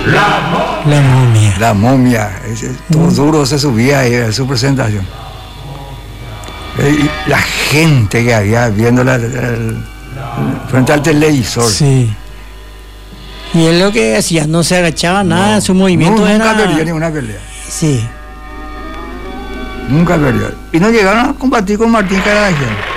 La momia. La momia. Todo duro se subía ahí en su presentación. Y la gente que había viéndola frente al televisor. Sí. Y él lo que hacía, no se agachaba nada, su movimiento era... Nunca perdió ninguna pelea. Sí. Nunca perdió. Y no llegaron a combatir con Martín Carvajal.